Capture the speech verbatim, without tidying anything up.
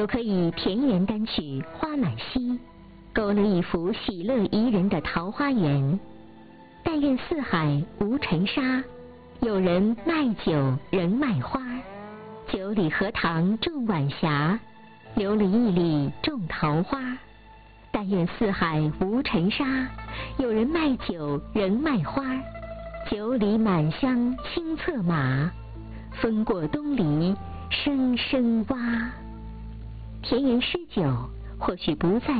又可以田园单曲花满蹊，勾勒一幅喜乐宜人的桃花源。但愿四海无尘沙，有人卖酒仍卖花。九里荷塘种晚霞，留了一里种桃花。但愿四海无尘沙，有人卖酒仍卖花。九里满乡青策马，风过东篱声声蛙。田园诗酒或许不再